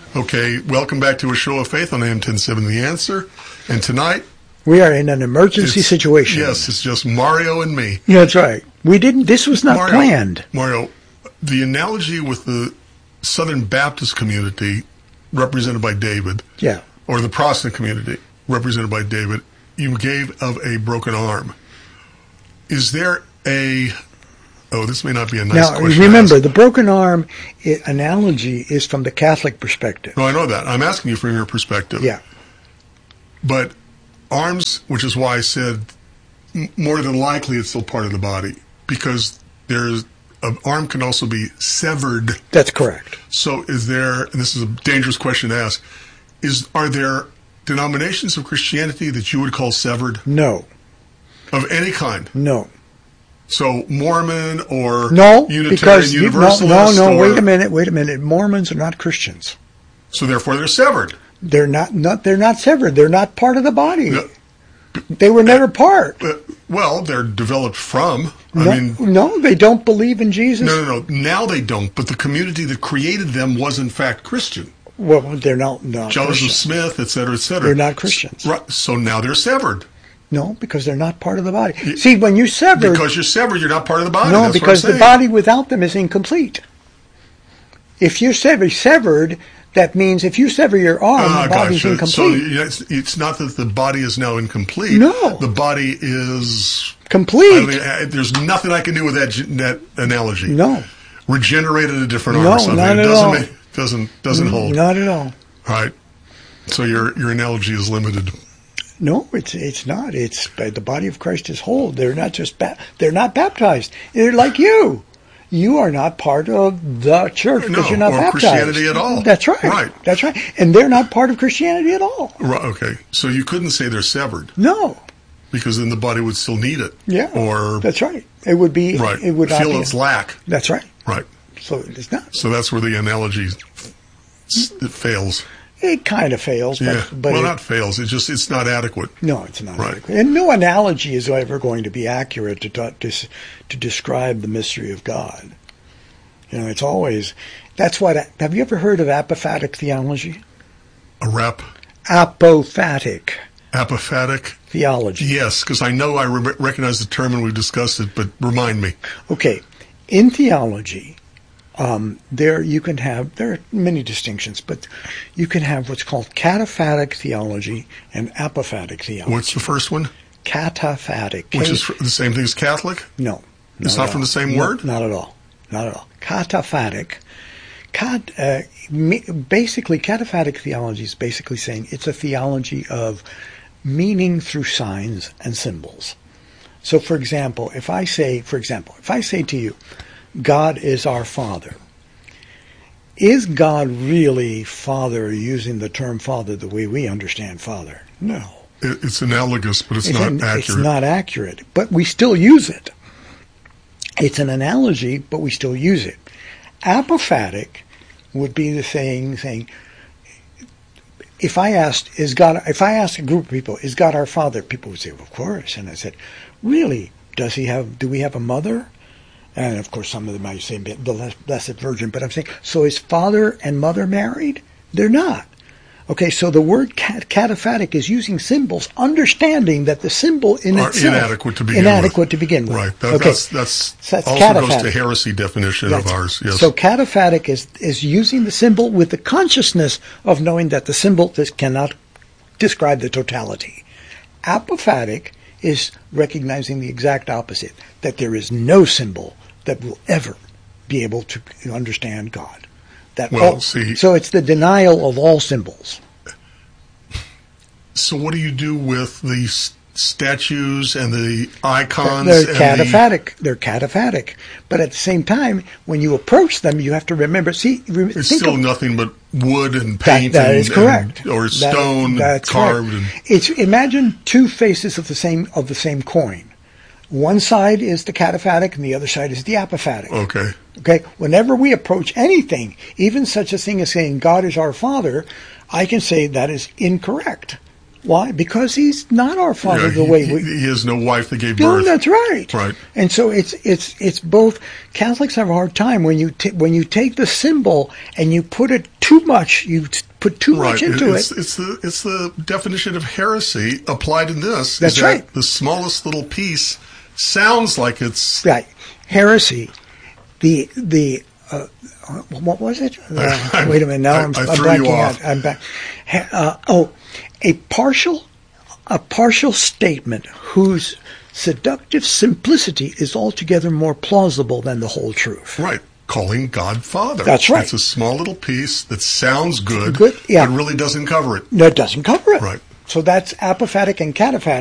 Okay, welcome back to A Show of Faith on AM 1070 The Answer. And tonight... we are in an emergency situation. Yes, it's just Mario and me. Yeah, that's right. This was not planned. Mario, the analogy with the Southern Baptist community, represented by David, or the Protestant community, represented by David, you gave of a broken arm. Is there a... oh, this may not be a nice question. Now, remember, the broken arm analogy is from the Catholic perspective. No, I know that. I'm asking you from your perspective. Yeah. But arms, which is why I said more than likely it's still part of the body, because an arm can also be severed. That's correct. So is there, and this is a dangerous question to ask, are there denominations of Christianity that you would call severed? No. Of any kind? No. So Mormon or Unitarian Universalist? No, wait a minute. Mormons are not Christians. So therefore they're severed. They're not severed. They're not part of the body. No. They were never part. Well, they're developed from. No, they don't believe in Jesus. No. Now they don't, but the community that created them was in fact Christian. Well, they're not Joseph Christian. Smith, et cetera, et cetera. They're not Christians. Right. So now they're severed. No, because they're not part of the body. See, when you're severed... because you're severed, you're not part of the body. No, that's because the body without them is incomplete. If you're severed, that means if you sever your arm, the body's incomplete. So it's not that the body is now incomplete. No. The body is... complete. There's nothing I can do with that analogy. No. Regenerated a different arm or something. Not at all. Doesn't hold. Not at all. All right. So your analogy is limited. No, it's not. It's the body of Christ is whole. They're not they're not baptized. They're like you. You are not part of the church because you're not baptized. Christianity at all. That's right. Right. That's right. And they're not part of Christianity at all. Right. Okay. So you couldn't say they're severed. No. Because then the body would still need it. Yeah. Or that's right. It would be. Right. It would feel its lack. That's right. Right. So it's not. So that's where the analogy fails. It kind of fails, but not fails. It's not adequate. No, it's not adequate. And no analogy is ever going to be accurate to describe the mystery of God. It's always. That's what. Have you ever heard of apophatic theology? Apophatic. Apophatic theology. Yes, because I know I recognize the term and we've discussed it, but remind me. Okay, in theology. There are many distinctions, but you can have what's called cataphatic theology and apophatic theology. What's the first one? Cataphatic. Which is the same thing as Catholic? No. It's not from the same word? Not at all. Not at all. Cataphatic. Basically, cataphatic theology is basically saying it's a theology of meaning through signs and symbols. So, for example, if I say to you, God is our Father. Is God really Father using the term Father the way we understand Father? No. It's analogous, but it's not accurate. It's not accurate, but we still use it. It's an analogy, but we still use it. Apophatic would be the saying, if I asked a group of people, is God our Father? People would say, well, of course. And I said, really? Do we have a mother? And, of course, some of them might say the Blessed Virgin. But I'm saying, so is father and mother married? They're not. Okay, so the word cataphatic is using symbols, understanding that the symbol in itself inadequate to begin with. Right. That's also cataphatic. Goes to heresy definition of ours. Yes. So cataphatic is using the symbol with the consciousness of knowing that the symbol cannot describe the totality. Apophatic is recognizing the exact opposite, that there is no symbol that will ever be able to understand God. So it's the denial of all symbols. So what do you do with the statues and the icons? They're cataphatic. They're cataphatic. But at the same time, when you approach them, you have to remember. It's still nothing but wood and paint. That is correct. Or stone carved. Imagine two faces of the same coin. One side is the cataphatic, and the other side is the apophatic. Okay. Whenever we approach anything, even such a thing as saying God is our Father, I can say that is incorrect. Why? Because he's not our Father the way we... He has no wife that gave birth. No, that's right. Right. And so it's both. Catholics have a hard time when you take the symbol and you put it too much. You put too much into it. It's the definition of heresy applied in this. That's right. The smallest little piece sounds like it's... Right. Heresy. What was it? Wait a minute. Now I'm backing out. I'm back. A partial statement whose seductive simplicity is altogether more plausible than the whole truth. Right. Calling God Father. That's right. It's a small little piece that sounds good, yeah. but really doesn't cover it. No, it doesn't cover it. Right. So that's apophatic and cataphatic.